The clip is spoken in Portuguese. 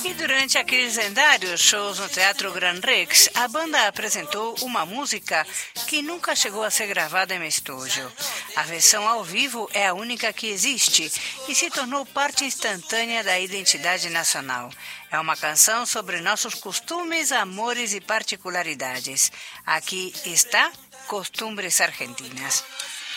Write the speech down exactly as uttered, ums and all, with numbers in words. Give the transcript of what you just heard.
E durante aqueles lendários shows no Teatro Gran Rex, a banda apresentou uma música que nunca chegou a ser gravada em estúdio. A versão ao vivo é a única que existe e se tornou parte instantânea da identidade nacional. É uma canção sobre nossos costumes, amores e particularidades. Aqui está Costumbres Argentinas.